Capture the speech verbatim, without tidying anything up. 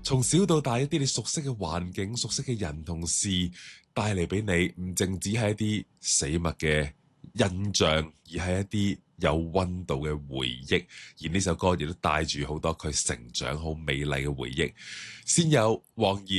從小到大一啲你熟悉嘅環境、熟悉嘅人同事帶嚟俾你，唔淨止係一啲死物嘅印象，而係一啲有溫度嘅回憶。而呢首歌亦都帶住好多佢成長好美麗嘅回憶。先有黃妍